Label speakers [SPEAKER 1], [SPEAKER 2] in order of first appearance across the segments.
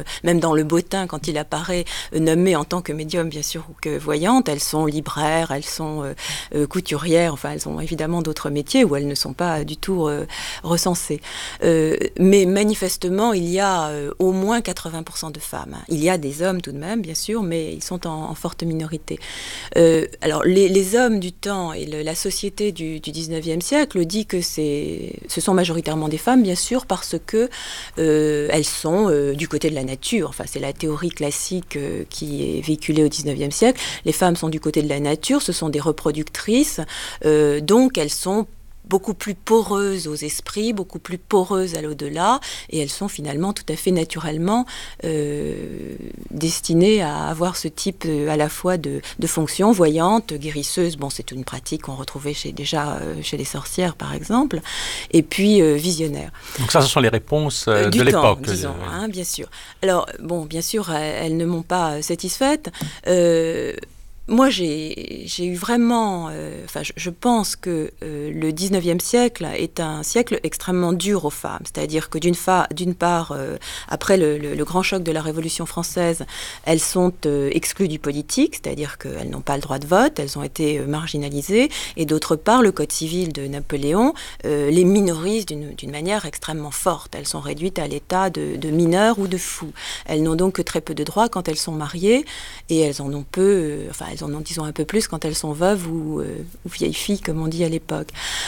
[SPEAKER 1] même dans Le Bottin, quand il apparaît nommé en tant que médium, bien sûr, ou que voyante, elles sont libraires, elles sont couturières, enfin, elles ont évidemment d'autres métiers où elles ne sont pas du tout recensées. Mais manifestement, il y a au moins 80% de femmes. Il y a des hommes tout de même, bien sûr, mais ils sont en forte minorité. Alors, les hommes du temps et la société du 19e siècle dit que ce sont majoritairement des femmes, bien sûr, parce que elles sont du côté de la nature. Enfin, c'est la théorie classique qui est véhiculée au 19e siècle. Les femmes sont du côté de la nature, ce sont des reproductrices, donc elles sont beaucoup plus poreuses aux esprits, beaucoup plus poreuses à l'au-delà, et elles sont finalement tout à fait naturellement destinées à avoir ce type à la fois de fonction, voyante, guérisseuse, bon c'est une pratique qu'on retrouvait déjà chez les sorcières par exemple, et puis visionnaire.
[SPEAKER 2] Donc ça, ce sont les réponses de l'époque.
[SPEAKER 1] Disons, hein, bien sûr. Alors, bon, bien sûr, elles ne m'ont pas satisfaite. Moi, j'ai eu vraiment... je pense que le 19e siècle est un siècle extrêmement dur aux femmes. C'est-à-dire que d'une part, après le grand choc de la Révolution française, elles sont exclues du politique, c'est-à-dire qu'elles n'ont pas le droit de vote, elles ont été marginalisées. Et d'autre part, le Code civil de Napoléon les minorise d'une manière extrêmement forte. Elles sont réduites à l'état de mineures ou de fous. Elles n'ont donc que très peu de droits quand elles sont mariées, et elles en ont peu... elles en ont, disons, un peu plus quand elles sont veuves ou vieilles filles, comme on dit à l'époque.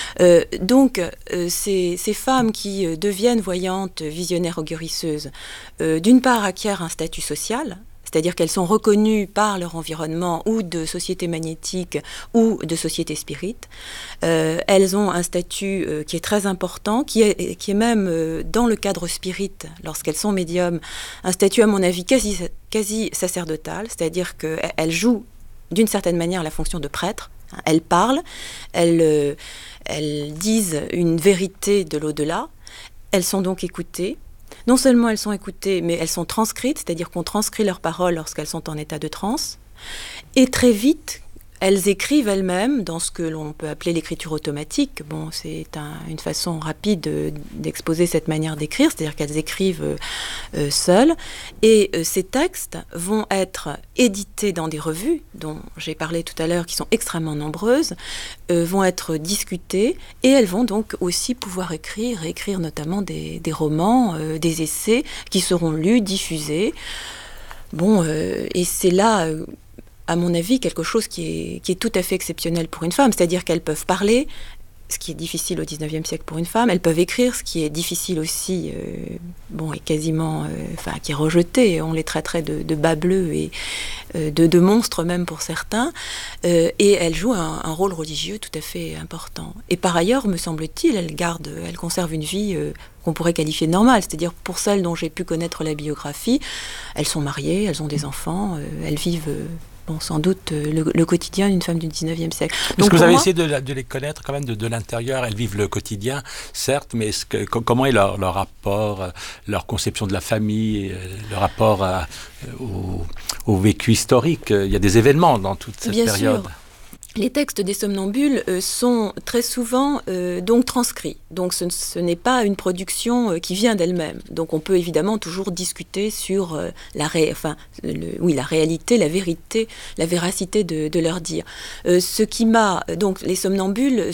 [SPEAKER 1] Donc, ces femmes qui deviennent voyantes, visionnaires ou guérisseuses, d'une part acquièrent un statut social, c'est-à-dire qu'elles sont reconnues par leur environnement ou de société magnétique ou de société spirite. Elles ont un statut qui est très important, qui est même dans le cadre spirit, lorsqu'elles sont médiums, un statut à mon avis quasi sacerdotal, c'est-à-dire qu'elles jouent d'une certaine manière la fonction de prêtre. Elles parlent, elles disent une vérité de l'au-delà, elles sont donc écoutées. Non seulement elles sont écoutées, mais elles sont transcrites, c'est-à-dire qu'on transcrit leurs paroles lorsqu'elles sont en état de transe. Et très vite, elles écrivent elles-mêmes dans ce que l'on peut appeler l'écriture automatique. Bon, c'est une façon rapide d'exposer cette manière d'écrire, c'est-à-dire qu'elles écrivent seules. Et ces textes vont être édités dans des revues, dont j'ai parlé tout à l'heure, qui sont extrêmement nombreuses, vont être discutés, et elles vont donc aussi pouvoir écrire notamment des romans, des essais, qui seront lus, diffusés. Bon, et c'est là... à mon avis, quelque chose qui est tout à fait exceptionnel pour une femme. C'est-à-dire qu'elles peuvent parler, ce qui est difficile au 19e siècle pour une femme. Elles peuvent écrire, ce qui est difficile aussi, et quasiment, qui est rejeté. On les traiterait de bas bleus et de monstres même pour certains. Et elles jouent un rôle religieux tout à fait important. Et par ailleurs, me semble-t-il, elles conservent une vie... qu'on pourrait qualifier de normale, c'est-à-dire pour celles dont j'ai pu connaître la biographie, elles sont mariées, elles ont des enfants, elles vivent... sans doute le quotidien d'une femme du 19e siècle.
[SPEAKER 2] Est-ce que vous avez essayé de les connaître quand même de l'intérieur? Elles vivent le quotidien, certes, mais comment est leur rapport, leur conception de la famille, le rapport au vécu historique? Il y a des événements dans toute cette période.
[SPEAKER 1] Sûr. Les textes des somnambules sont très souvent donc transcrits. Donc ce n'est pas une production qui vient d'elle-même. Donc on peut évidemment toujours discuter sur la réalité, la vérité, la véracité de leur dire. Donc les somnambules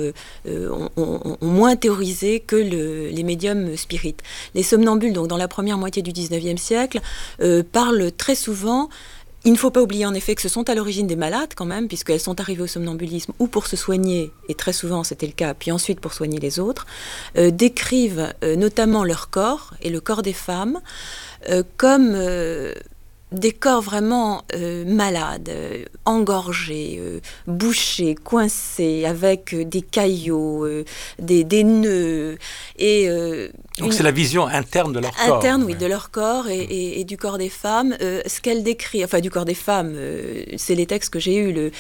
[SPEAKER 1] ont moins théorisé que les médiums spirites. Les somnambules, donc dans la première moitié du 19e siècle, parlent très souvent. Il ne faut pas oublier en effet que ce sont à l'origine des malades quand même, puisqu'elles sont arrivées au somnambulisme ou pour se soigner, et très souvent c'était le cas, puis ensuite pour soigner les autres, décrivent notamment leur corps et le corps des femmes comme des corps vraiment malades, engorgés, bouchés, coincés, avec des caillots, des nœuds.
[SPEAKER 2] Donc c'est la vision interne de leur corps.
[SPEAKER 1] Interne, oui, de leur corps et du corps des femmes. Ce qu'elle décrit, du corps des femmes, c'est les textes que j'ai eus,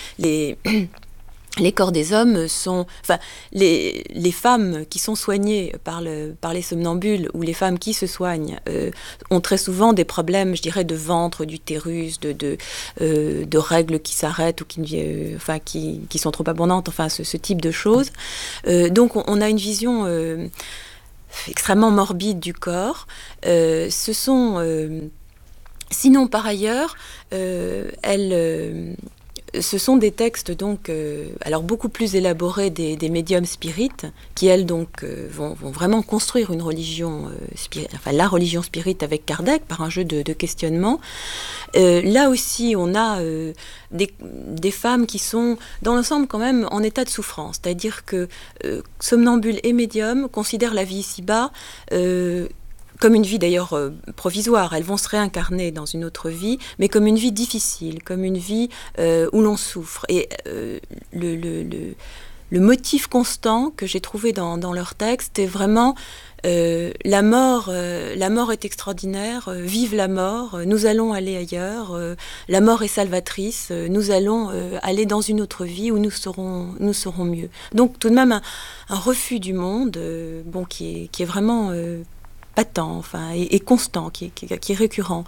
[SPEAKER 1] les corps des hommes sont... les femmes qui sont soignées par les somnambules ou les femmes qui se soignent ont très souvent des problèmes, je dirais, de ventre, d'utérus, de règles qui s'arrêtent ou qui sont trop abondantes, ce type de choses. Donc on a une vision... extrêmement morbides du corps. Ce sont, sinon par ailleurs, ce sont des textes donc, alors beaucoup plus élaborés des médiums spirites, qui elles donc vont vraiment construire une religion, la religion spirite avec Kardec par un jeu de questionnement. Là aussi, on a des femmes qui sont dans l'ensemble quand même en état de souffrance, c'est-à-dire que somnambules et médiums considèrent la vie ici-bas comme une vie d'ailleurs provisoire. Elles vont se réincarner dans une autre vie, mais comme une vie difficile, comme une vie où l'on souffre. Et le motif constant que j'ai trouvé dans leur texte est vraiment la mort est extraordinaire, vive la mort, nous allons aller ailleurs, la mort est salvatrice, nous allons aller dans une autre vie où nous serons mieux. Donc tout de même un refus du monde qui est vraiment patent, enfin, et constant, qui est récurrent.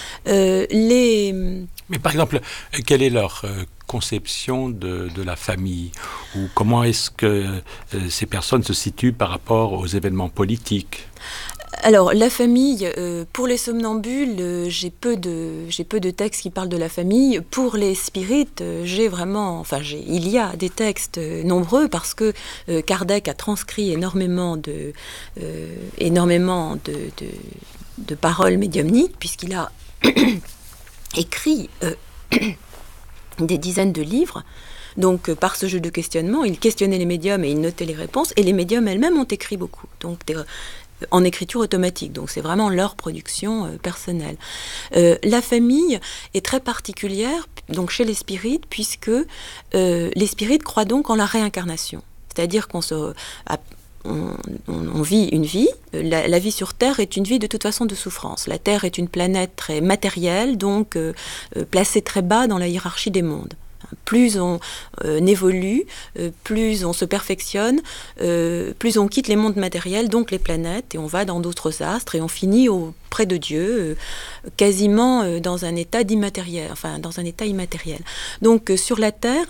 [SPEAKER 2] Mais par exemple, quelle est leur conception de la famille, ou comment est-ce que ces personnes se situent par rapport aux événements politiques?
[SPEAKER 1] Alors, la famille, pour les somnambules, j'ai peu de textes qui parlent de la famille. Pour les spirites, il y a des textes nombreux parce que Kardec a transcrit énormément de paroles médiumniques, puisqu'il a écrit des dizaines de livres. Donc, par ce jeu de questionnement, il questionnait les médiums et il notait les réponses. Et les médiums elles-mêmes ont écrit beaucoup. Donc, en écriture automatique, donc c'est vraiment leur production personnelle. La famille est très particulière donc chez les spirites, puisque les spirites croient donc en la réincarnation. C'est-à-dire qu'on vit une vie, la vie sur Terre est une vie de toute façon de souffrance. La Terre est une planète très matérielle, donc placée très bas dans la hiérarchie des mondes. Plus on évolue, plus on se perfectionne, plus on quitte les mondes matériels, donc les planètes, et on va dans d'autres astres, et on finit auprès de Dieu, quasiment dans un état d'immatériel, enfin dans un état immatériel. Donc sur la Terre,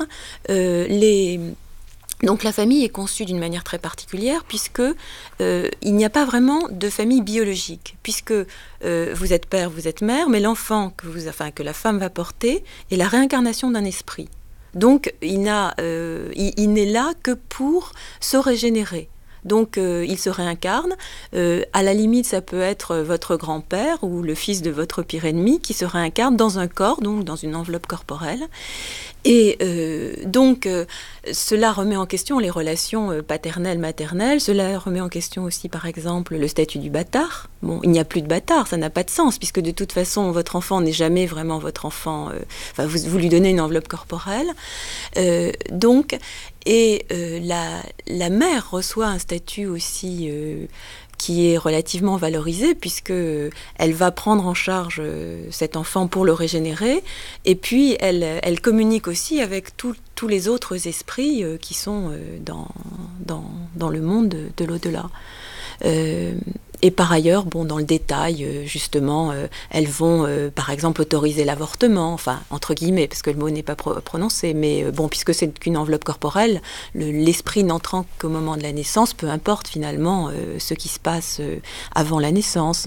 [SPEAKER 1] donc la famille est conçue d'une manière très particulière, puisque il n'y a pas vraiment de famille biologique, puisque vous êtes père, vous êtes mère, mais l'enfant que la femme va porter est la réincarnation d'un esprit. Donc il n'est là que pour se régénérer. Donc il se réincarne. À la limite, ça peut être votre grand-père ou le fils de votre pire ennemi qui se réincarne dans un corps, donc dans une enveloppe corporelle. Et donc, cela remet en question les relations paternelles-maternelles. Cela remet en question aussi, par exemple, le statut du bâtard. Bon, il n'y a plus de bâtard, ça n'a pas de sens, puisque de toute façon, votre enfant n'est jamais vraiment votre enfant. Vous lui donnez une enveloppe corporelle. La mère reçoit un statut aussi qui est relativement valorisé, puisque elle va prendre en charge cet enfant pour le régénérer, et puis elle communique aussi avec tous les autres esprits qui sont dans le monde de l'au-delà. Et par ailleurs, dans le détail, justement, elles vont, par exemple, autoriser l'avortement, enfin, entre guillemets, parce que le mot n'est pas prononcé, mais puisque c'est qu'une enveloppe corporelle, l'esprit n'entrant qu'au moment de la naissance, peu importe finalement ce qui se passe avant la naissance.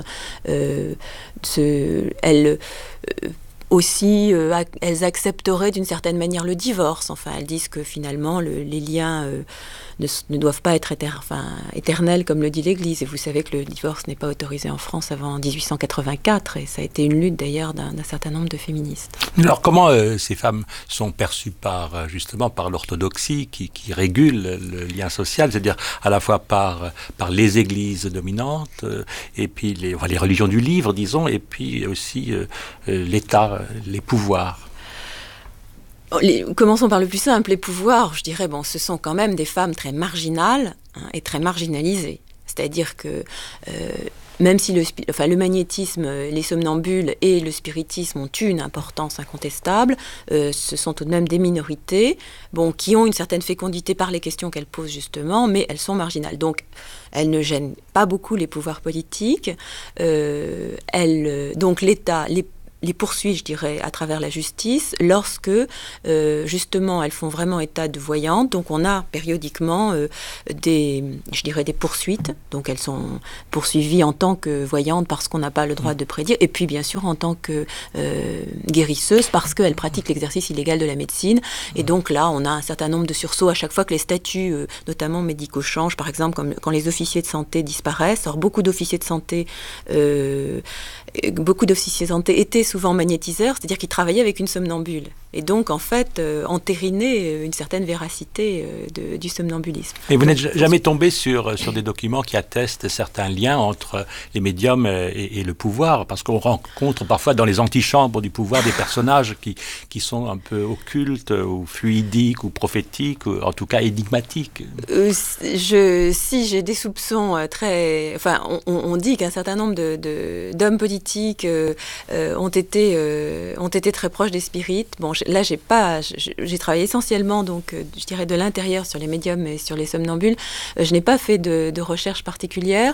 [SPEAKER 1] Aussi, elles accepteraient d'une certaine manière le divorce. Enfin, elles disent que finalement, les liens ne doivent pas être éternels, comme le dit l'Église. Et vous savez que le divorce n'est pas autorisé en France avant 1884, et ça a été une lutte d'ailleurs d'un certain nombre de féministes.
[SPEAKER 2] Alors, comment ces femmes sont perçues justement par l'orthodoxie qui régule le lien social, c'est-à-dire à la fois par les églises dominantes, et puis les religions du livre, disons, et puis aussi l'État, les pouvoirs?
[SPEAKER 1] Commençons par le plus simple, les pouvoirs. Je dirais, ce sont quand même des femmes très marginales et très marginalisées. C'est-à-dire que même si le magnétisme, les somnambules et le spiritisme ont une importance incontestable, ce sont tout de même des minorités qui ont une certaine fécondité par les questions qu'elles posent justement, mais elles sont marginales. Donc, elles ne gênent pas beaucoup les pouvoirs politiques. Donc, l'État, les poursuit, je dirais, à travers la justice, lorsque, justement, elles font vraiment état de voyantes. Donc, on a périodiquement des poursuites. Donc, elles sont poursuivies en tant que voyantes parce qu'on n'a pas le droit de prédire. Et puis, bien sûr, en tant que guérisseuses parce qu'elles pratiquent l'exercice illégal de la médecine. Et donc, là, on a un certain nombre de sursauts à chaque fois que les statuts, notamment médicaux, changent. Par exemple, comme quand les officiers de santé disparaissent. Alors, beaucoup d'officiers de santé étaient souvent magnétiseurs, c'est-à-dire qu'ils travaillaient avec une somnambule. Et donc, en fait, entériner une certaine véracité du somnambulisme.
[SPEAKER 2] Et vous n'êtes jamais tombé sur des documents qui attestent certains liens entre les médiums et le pouvoir, parce qu'on rencontre parfois dans les antichambres du pouvoir des personnages qui sont un peu occultes, ou fluidiques, ou prophétiques, ou en tout cas énigmatiques.
[SPEAKER 1] Si j'ai des soupçons très... Enfin, on dit qu'un certain nombre d'hommes politiques ont été très proches des spirites. Bon, là, j'ai travaillé essentiellement, donc, je dirais, de l'intérieur sur les médiums et sur les somnambules. Je n'ai pas fait de recherche particulière.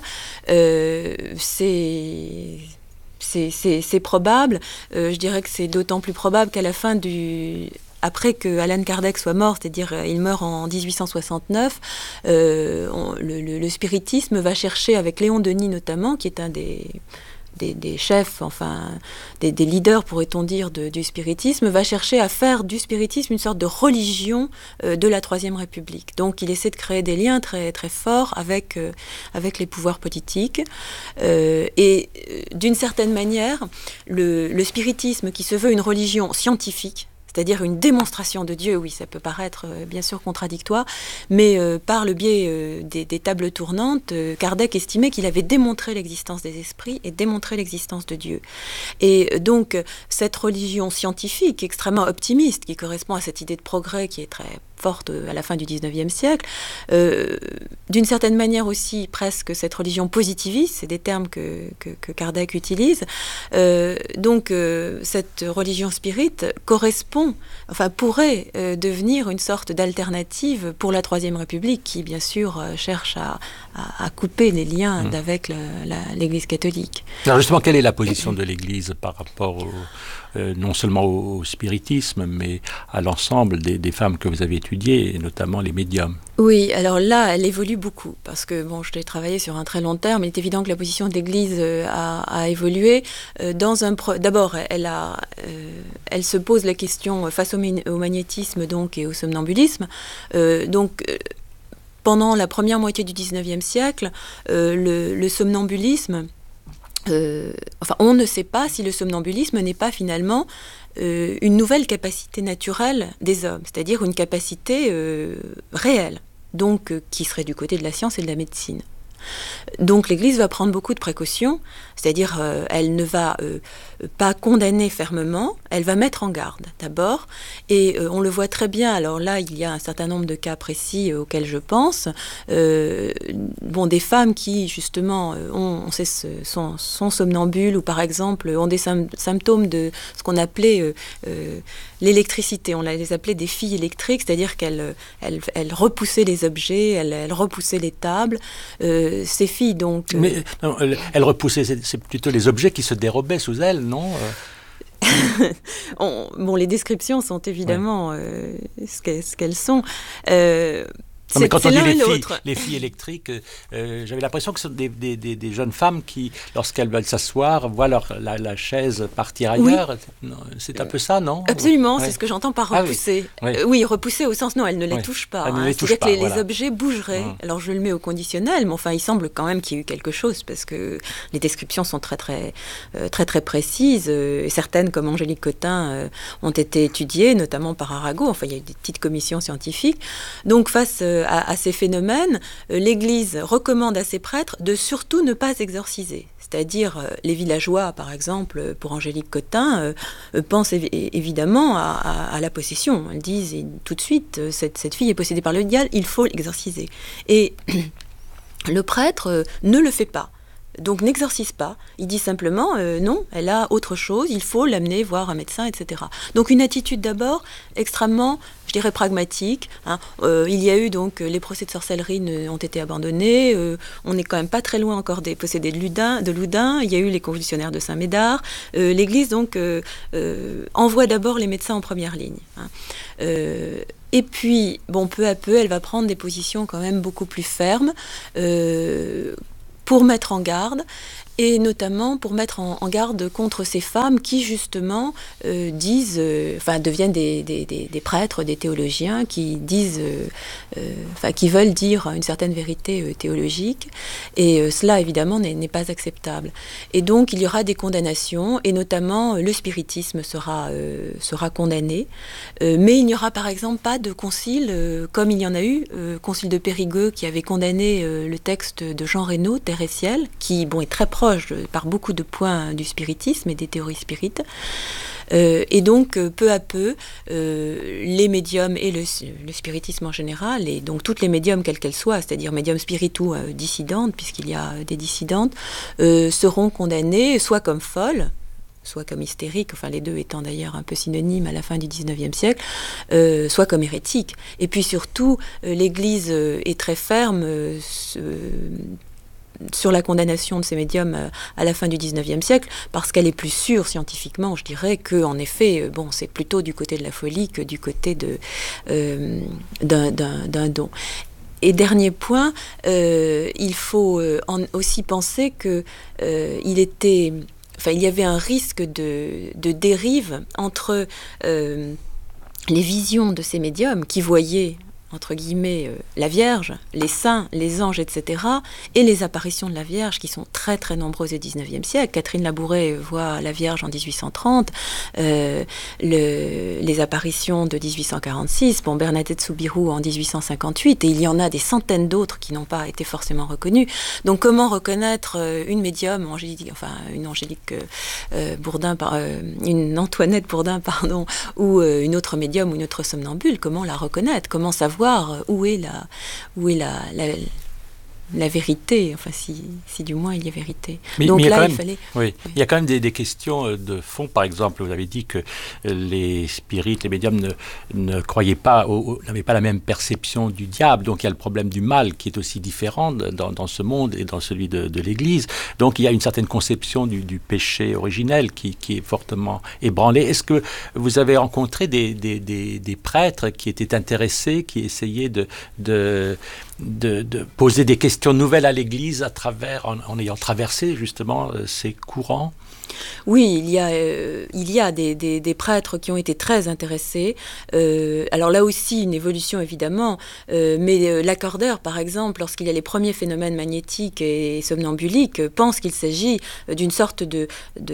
[SPEAKER 1] C'est probable. Je dirais que c'est d'autant plus probable qu'à la fin après que Allan Kardec soit mort, c'est-à-dire il meurt en 1869, le spiritisme va chercher, avec Léon Denis notamment, qui est un des chefs, enfin des leaders, pourrait-on dire, du spiritisme, va chercher à faire du spiritisme une sorte de religion de la Troisième République. Donc il essaie de créer des liens très, très forts avec les pouvoirs politiques. Et d'une certaine manière, le spiritisme, qui se veut une religion scientifique, c'est-à-dire une démonstration de Dieu, oui, ça peut paraître bien sûr contradictoire, mais par le biais des tables tournantes, Kardec estimait qu'il avait démontré l'existence des esprits et démontré l'existence de Dieu. Et donc, cette religion scientifique extrêmement optimiste, qui correspond à cette idée de progrès qui est très forte à la fin du XIXe siècle, d'une certaine manière aussi presque cette religion positiviste, c'est des termes que Kardec utilise. Donc cette religion spirite pourrait devenir une sorte d'alternative pour la Troisième République, qui bien sûr cherche à couper les liens avec l'Église catholique.
[SPEAKER 2] Alors justement, quelle est la position de l'Église par rapport non seulement au spiritisme, mais à l'ensemble des femmes que vous avez étudiées, et notamment les médiums?
[SPEAKER 1] Oui, alors là, elle évolue beaucoup, parce que bon, je l'ai travaillé sur un très long terme. Il est évident que la position de l'Église a évolué. D'abord, elle se pose la question face au magnétisme donc, et au somnambulisme. Pendant la première moitié du XIXe siècle, le somnambulisme... on ne sait pas si le somnambulisme n'est pas finalement une nouvelle capacité naturelle des hommes, c'est-à-dire une capacité réelle, donc qui serait du côté de la science et de la médecine. Donc l'Église va prendre beaucoup de précautions, c'est-à-dire elle ne va pas condamner fermement, elle va mettre en garde d'abord, et on le voit très bien. Alors là, il y a un certain nombre de cas précis auxquels je pense. Des femmes qui justement sont somnambules, ou par exemple ont des symptômes de ce qu'on appelait l'électricité. On les appelait des filles électriques, c'est-à-dire qu'elles repoussaient les objets, elles repoussaient les tables. Ces filles, donc...
[SPEAKER 2] Mais non, elles repoussaient, c'est plutôt les objets qui se dérobaient sous elles, non?
[SPEAKER 1] Les descriptions sont évidemment ce qu'elles sont.
[SPEAKER 2] Non, mais quand on dit les filles électriques, j'avais l'impression que ce sont des jeunes femmes qui, lorsqu'elles veulent s'asseoir, voient la chaise partir ailleurs. Oui. C'est un peu ça, non?
[SPEAKER 1] Absolument, c'est ce que j'entends par repousser. Oui, repousser au sens, non, elle ne les touche pas. C'est-à-dire que les objets bougeraient. Alors je le mets au conditionnel, mais enfin, il semble quand même qu'il y ait eu quelque chose, parce que les descriptions sont très, très, très, très précises. Et certaines, comme Angélique Cottin, ont été étudiées, notamment par Arago. Enfin, il y a eu des petites commissions scientifiques. Donc, face à ces phénomènes, l'Église recommande à ses prêtres de surtout ne pas exorciser. C'est-à-dire, les villageois, par exemple, pour Angélique Cottin, pensent évidemment à la possession. Elles disent tout de suite, cette fille est possédée par le diable, il faut l'exorciser. Et le prêtre ne le fait pas. donc n'exorcise pas. Il dit simplement, non, elle a autre chose, il faut l'amener voir un médecin, etc. Donc une attitude d'abord extrêmement, je dirais, pragmatique. Il y a eu donc, les procès de sorcellerie ont été abandonnés, on n'est quand même pas très loin encore des possédés de Loudun, il y a eu les convulsionnaires de Saint-Médard. L'Église donc envoie d'abord les médecins en première ligne. Et puis, bon, peu à peu, elle va prendre des positions quand même beaucoup plus fermes, pour mettre en garde, et notamment pour mettre en garde contre ces femmes qui justement deviennent des prêtres, des théologiens qui disent, qui veulent dire une certaine vérité théologique, et cela évidemment n'est pas acceptable. Et donc il y aura des condamnations, et notamment le spiritisme sera condamné, mais il n'y aura par exemple pas de concile comme il y en a eu, concile de Périgueux qui avait condamné le texte de Jean Reynaud, Terre et ciel, qui est très proche par beaucoup de points du spiritisme et des théories spirites. Et donc, peu à peu, les médiums et le spiritisme en général, et donc toutes les médiums quelles qu'elles soient, c'est-à-dire médiums spiritus dissidentes, puisqu'il y a des dissidentes, seront condamnées soit comme folles, soit comme hystériques, les deux étant d'ailleurs un peu synonymes à la fin du XIXe siècle, soit comme hérétiques. Et puis surtout, l'Église est très ferme sur la condamnation de ces médiums à la fin du XIXe siècle, parce qu'elle est plus sûre scientifiquement, je dirais, qu'en effet, c'est plutôt du côté de la folie que du côté d'un don. Et dernier point, il faut aussi penser que il y avait un risque de dérive entre les visions de ces médiums qui voyaient, entre guillemets, la Vierge, les saints, les anges, etc., et les apparitions de la Vierge qui sont très très nombreuses au XIXe siècle. Catherine Labouré voit la Vierge en 1830, les apparitions de 1846, Bernadette Soubirous en 1858, et il y en a des centaines d'autres qui n'ont pas été forcément reconnues. Donc comment reconnaître une médium, une Angélique Bourdin, une Antoinette Bourdin, pardon, ou une autre médium ou une autre somnambule, comment la reconnaître, comment savoir où est la vérité, si du moins il y a vérité. Donc là, il fallait...
[SPEAKER 2] Oui, il y a quand même des questions de fond. Par exemple, vous avez dit que les spirites, les médiums ne croyaient pas, n'avaient pas la même perception du diable. Donc il y a le problème du mal qui est aussi différent dans ce monde et dans celui de l'Église. Donc il y a une certaine conception du péché originel qui est fortement ébranlée. Est-ce que vous avez rencontré des prêtres qui étaient intéressés, qui essayaient de poser des questions nouvelles à l'Église en ayant traversé justement ces courants?
[SPEAKER 1] Oui, il y a des prêtres qui ont été très intéressés. Alors là aussi, une évolution évidemment, mais Lacordaire, par exemple, lorsqu'il y a les premiers phénomènes magnétiques et somnambuliques, pense qu'il s'agit d'une sorte de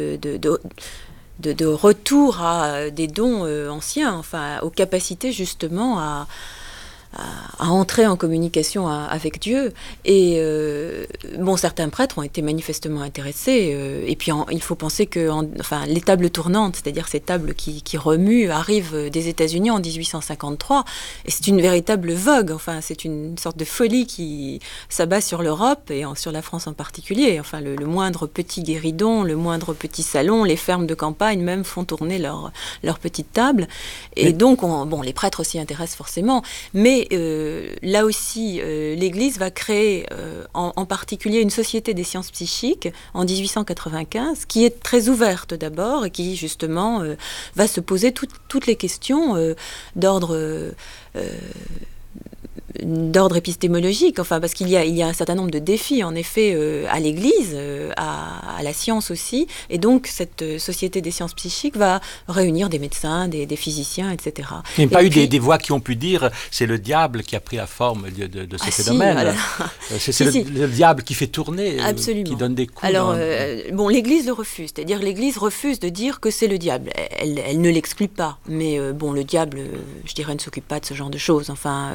[SPEAKER 1] retour à des dons anciens, aux capacités justement à entrer en communication avec Dieu. Et certains prêtres ont été manifestement intéressés. Et puis il faut penser que les tables tournantes, c'est-à-dire ces tables qui remuent, arrivent des États-Unis en 1853. Et c'est une véritable vogue. C'est une sorte de folie qui s'abat sur l'Europe et sur la France en particulier. Le moindre petit guéridon, le moindre petit salon, les fermes de campagne même font tourner leurs petites tables. Et donc, les prêtres s'y intéressent forcément. Mais là aussi, l'Église va créer en particulier une société des sciences psychiques en 1895, qui est très ouverte d'abord et qui justement va se poser toutes les questions d'ordre épistémologique, parce qu'il y a un certain nombre de défis, en effet, à l'Église, à la science aussi, et donc cette société des sciences psychiques va réunir des médecins, des physiciens, etc.
[SPEAKER 2] Il n'y a pas eu des voix qui ont pu dire c'est le diable qui a pris la forme de ce phénomène. Voilà. C'est le diable qui fait tourner, qui donne des coups.
[SPEAKER 1] Alors, l'Église le refuse, c'est-à-dire l'Église refuse de dire que c'est le diable. Elle ne l'exclut pas, mais le diable, je dirais, ne s'occupe pas de ce genre de choses.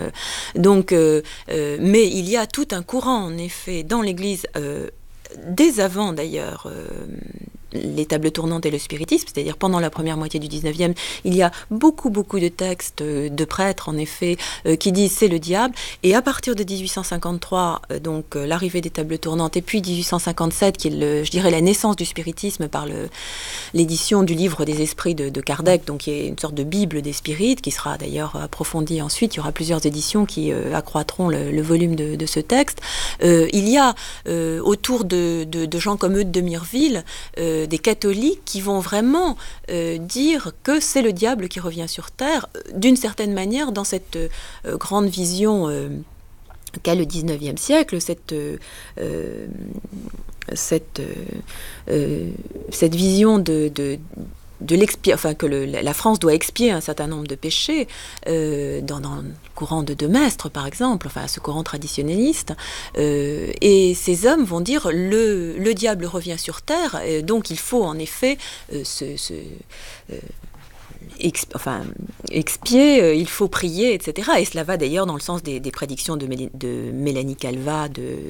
[SPEAKER 1] Mais il y a tout un courant, en effet, dans l'Église, dès avant d'ailleurs les tables tournantes et le spiritisme, c'est-à-dire pendant la première moitié du 19e, il y a beaucoup de textes de prêtres, en effet, qui disent c'est le diable. Et à partir de 1853, donc l'arrivée des tables tournantes, et puis 1857, qui est, je dirais, la naissance du spiritisme par l'édition du livre des esprits de Kardec, donc qui est une sorte de bible des spirites, qui sera d'ailleurs approfondie ensuite. Il y aura plusieurs éditions qui accroîtront le volume de ce texte. Il y a autour de gens comme Eudes de Mireville, des catholiques qui vont vraiment dire que c'est le diable qui revient sur Terre, d'une certaine manière, dans cette grande vision qu'a le XIXe siècle, cette vision que la France doit expier un certain nombre de péchés dans le courant de Mestre, par exemple, enfin ce courant traditionnaliste. Et ces hommes vont dire le diable revient sur Terre, donc il faut en effet expier, il faut prier, etc. Et cela va d'ailleurs dans le sens des prédictions de Mélanie Calvat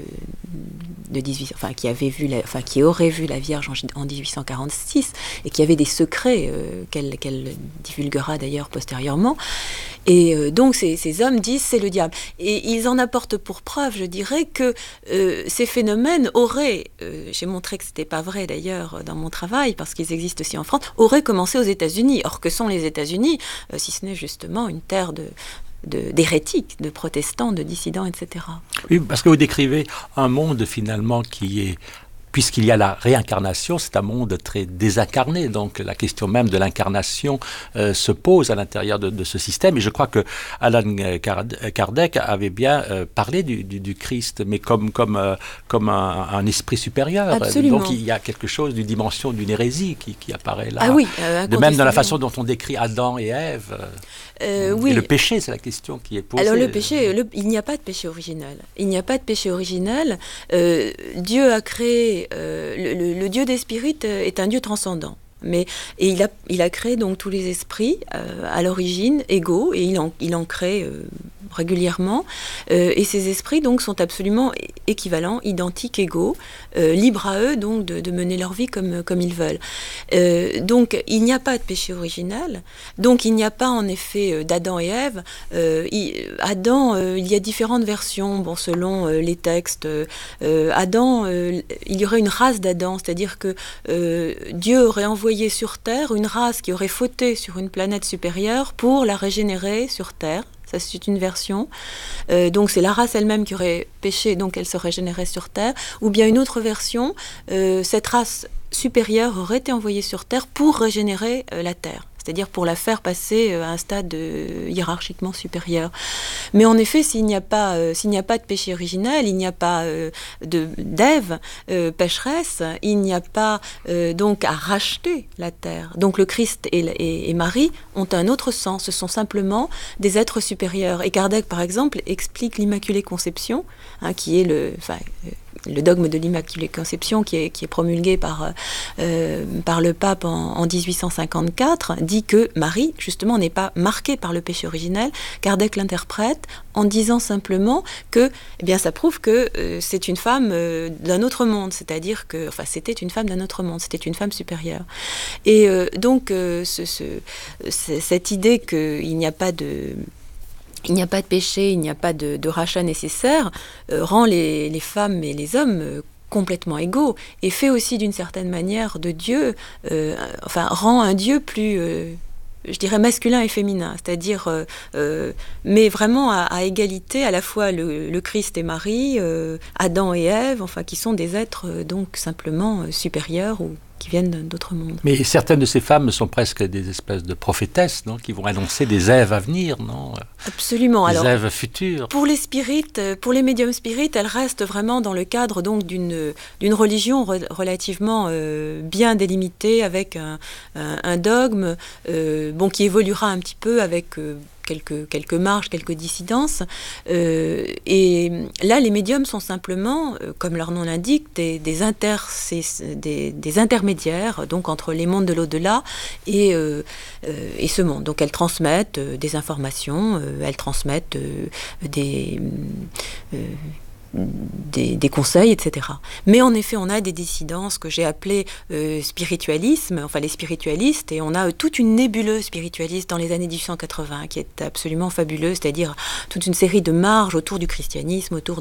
[SPEAKER 1] qui aurait vu la Vierge en 1846 et qui avait des secrets qu'elle divulguera d'ailleurs postérieurement. Et donc ces hommes disent c'est le diable. Et ils en apportent pour preuve, je dirais, que ces phénomènes auraient, j'ai montré que c'était pas vrai d'ailleurs dans mon travail, parce qu'ils existent aussi en France, auraient commencé aux États-Unis. Or, que sont les États-Unis, si ce n'est justement une terre d'hérétiques, de protestants, de dissidents, etc.
[SPEAKER 2] Oui, parce que vous décrivez un monde finalement qui est, puisqu'il y a la réincarnation, c'est un monde très désincarné, donc la question même de l'incarnation se pose à l'intérieur de ce système, et je crois que Allan Kardec avait bien parlé du Christ, mais comme un esprit supérieur.
[SPEAKER 1] Absolument.
[SPEAKER 2] Donc il y a quelque chose d'une dimension d'une hérésie qui apparaît là.
[SPEAKER 1] Ah oui,
[SPEAKER 2] de même dans la façon dont on décrit Adam et Ève.
[SPEAKER 1] Oui.
[SPEAKER 2] Et le péché, c'est la question qui est posée.
[SPEAKER 1] Alors le péché, il n'y a pas de péché originel. Il n'y a pas de péché originel. Dieu a créé, le Dieu des spirites est un Dieu transcendant. Et il a créé donc tous les esprits à l'origine égaux, et il en crée régulièrement. Et ces esprits donc sont absolument équivalents, identiques, égaux, libres à eux donc de mener leur vie comme ils veulent. Donc il n'y a pas de péché original. Donc il n'y a pas en effet d'Adam et Ève. Adam, il y a différentes versions, bon, selon les textes. Adam, il y aurait une race d'Adam, c'est-à-dire que Dieu aurait envoyé sur Terre une race qui aurait fauté sur une planète supérieure pour la régénérer sur Terre. Ça, c'est une version. Donc, c'est la race elle-même qui aurait péché, donc elle se régénérait sur Terre. Ou bien une autre version, cette race supérieure aurait été envoyée sur Terre pour régénérer la Terre. C'est-à-dire pour la faire passer à un stade hiérarchiquement supérieur. Mais en effet, s'il n'y a pas de péché originel, il n'y a pas d'Ève pécheresse, il n'y a pas donc à racheter la terre. Donc le Christ et Marie ont un autre sens, ce sont simplement des êtres supérieurs. Et Kardec, par exemple, explique l'Immaculée Conception, qui est le dogme de l'Immaculée Conception qui est promulgué par le pape en 1854, dit que Marie, justement, n'est pas marquée par le péché originel. Kardec l'interprète en disant simplement que, eh bien, ça prouve que c'est une femme d'un autre monde, c'est-à-dire que, enfin, c'était une femme d'un autre monde, c'était une femme supérieure. Et donc, cette idée qu'il n'y a pas de péché, il n'y a pas de rachat nécessaire, rend les femmes et les hommes complètement égaux, et fait aussi d'une certaine manière de Dieu, rend un Dieu plus, je dirais, masculin et féminin, c'est-à-dire, mais vraiment à égalité, à la fois le Christ et Marie, Adam et Ève, qui sont des êtres donc simplement supérieurs ou qui viennent d'autres mondes.
[SPEAKER 2] Mais certaines de ces femmes sont presque des espèces de prophétesses, non, qui vont annoncer des Èves à venir, non?
[SPEAKER 1] Absolument.
[SPEAKER 2] Des Èves futures.
[SPEAKER 1] Pour les spirites, pour les médiums spirites, elles restent vraiment dans le cadre donc d'une religion relativement bien délimitée, avec un dogme qui évoluera un petit peu avec quelques marges, quelques dissidences. Et là, les médiums sont simplement, comme leur nom l'indique, des intermédiaires, donc entre les mondes de l'au-delà et ce monde. Donc elles transmettent des informations, elles transmettent des conseils, etc. Mais en effet, on a des dissidents, ce que j'ai appelé spiritualisme, enfin les spiritualistes, et on a toute une nébuleuse spiritualiste dans les années 1880 qui est absolument fabuleuse, c'est-à-dire toute une série de marges autour du christianisme, autour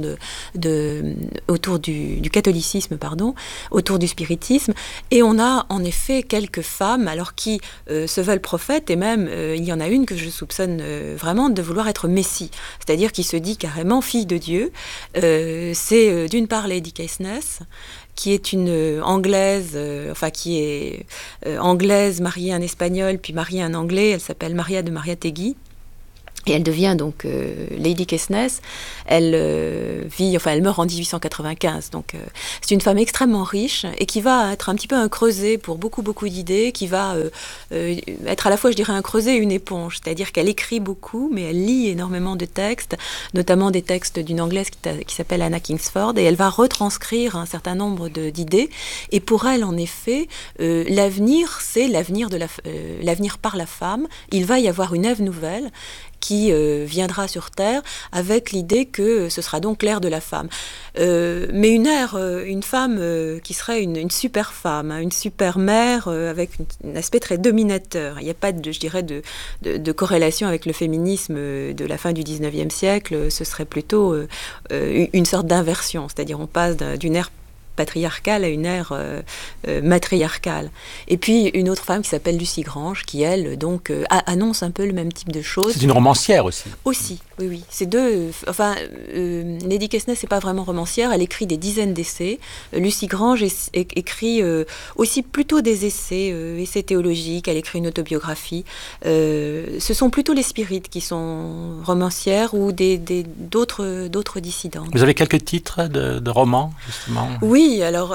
[SPEAKER 1] du catholicisme, pardon, autour du spiritisme, et on a en effet quelques femmes, alors qui se veulent prophètes, et même il y en a une que je soupçonne vraiment de vouloir être Messie, c'est-à-dire qui se dit carrément fille de Dieu. C'est d'une part Lady Caithness, qui est une anglaise, qui est anglaise mariée à un espagnol, puis mariée à un anglais. Elle s'appelle Maria de Mariátegui. Et elle devient donc Lady Caithness. Elle meurt en 1895. Donc c'est une femme extrêmement riche et qui va être un petit peu un creuset pour beaucoup d'idées, qui va être à la fois, je dirais, un creuset et une éponge. C'est-à-dire qu'elle écrit beaucoup, mais elle lit énormément de textes, notamment des textes d'une anglaise qui s'appelle Anna Kingsford, et elle va retranscrire un certain nombre d'idées. Et pour elle, en effet, l'avenir, c'est l'avenir par la femme. Il va y avoir une Ève nouvelle qui viendra sur Terre avec l'idée que ce sera donc l'ère de la femme. Mais une femme qui serait une super femme, une super mère avec un aspect très dominateur. Il n'y a pas, de corrélation avec le féminisme de la fin du 19e siècle. Ce serait plutôt une sorte d'inversion, c'est-à-dire on passe d'une ère patriarcale à une ère matriarcale. Et puis une autre femme qui s'appelle Lucie Grange, qui elle donc annonce un peu le même type de choses.
[SPEAKER 2] C'est une romancière aussi.
[SPEAKER 1] Aussi, oui. C'est deux. Lady Caithness n'est pas vraiment romancière. Elle écrit des dizaines d'essais. Lucie Grange écrit aussi plutôt des essais théologiques. Elle écrit une autobiographie. Ce sont plutôt les spirites qui sont romancières ou d'autres dissidents.
[SPEAKER 2] Vous avez quelques titres de romans, justement?
[SPEAKER 1] Oui, alors,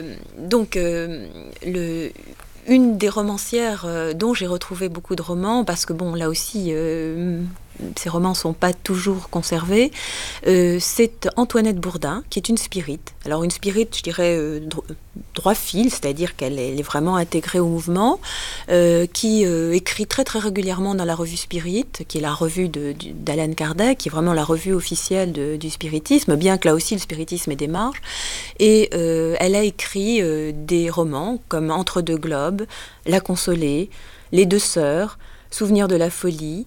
[SPEAKER 1] une des romancières dont j'ai retrouvé beaucoup de romans, parce que bon, là aussi, ces romans ne sont pas toujours conservés, c'est Antoinette Bourdin, qui est une spirite. Alors une spirite, je dirais, droit fil, c'est-à-dire qu'elle est vraiment intégrée au mouvement, qui écrit très très régulièrement dans la revue Spirit, qui est la revue d'Alan Kardec, qui est vraiment la revue officielle du spiritisme, bien que là aussi le spiritisme ait des marges. Et elle a écrit des romans comme Entre deux globes, La Consolée, Les deux sœurs, Souvenir de la folie.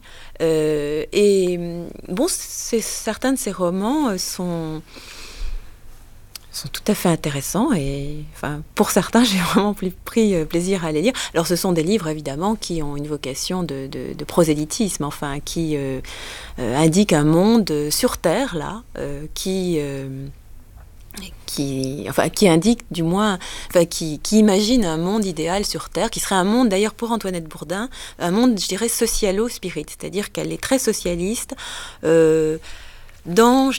[SPEAKER 1] Certains de ces romans sont tout à fait intéressants et pour certains, j'ai vraiment pris plaisir à les lire. Alors, ce sont des livres, évidemment, qui ont une vocation de prosélytisme, qui indiquent un monde sur Terre, là, qui indique du moins, qui imagine un monde idéal sur Terre, qui serait un monde, d'ailleurs pour Antoinette Bourdin, un monde, je dirais, socialo-spirit, c'est-à-dire qu'elle est très socialiste dans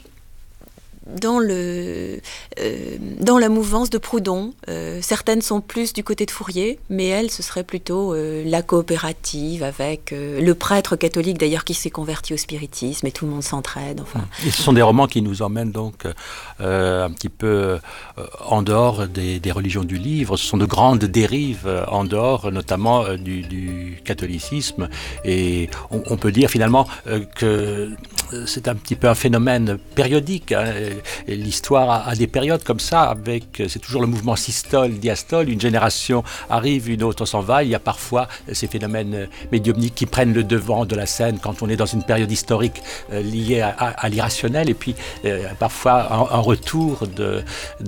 [SPEAKER 1] la mouvance de Proudhon. Certaines sont plus du côté de Fourier, mais elle, ce serait plutôt la coopérative avec le prêtre catholique d'ailleurs qui s'est converti au spiritisme et tout le monde s'entraide.
[SPEAKER 2] Et ce sont des romans qui nous emmènent donc un petit peu en dehors des religions du livre. Ce sont de grandes dérives en dehors notamment du catholicisme, et on peut dire finalement que c'est un petit peu un phénomène périodique. Et l'histoire a des périodes comme ça, c'est toujours le mouvement systole-diastole, une génération arrive, une autre s'en va. Il y a parfois ces phénomènes médiumniques qui prennent le devant de la scène quand on est dans une période historique liée à l'irrationnel, et puis parfois un retour de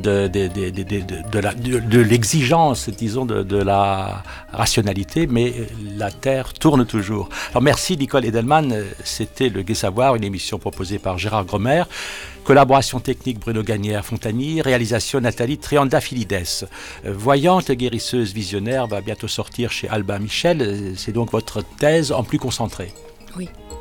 [SPEAKER 2] l'exigence, disons, de la rationalité, mais la Terre tourne toujours. Alors merci Nicole Edelman, c'était Le Gai Savoir, une émission proposée par Gérard Gromer. Collaboration technique Bruno Gagnère-Fontagny, réalisation Nathalie Triandafilides. Voyante, guérisseuse, visionnaire va bientôt sortir chez Albin Michel. C'est donc votre thèse en plus concentrée.
[SPEAKER 1] Oui.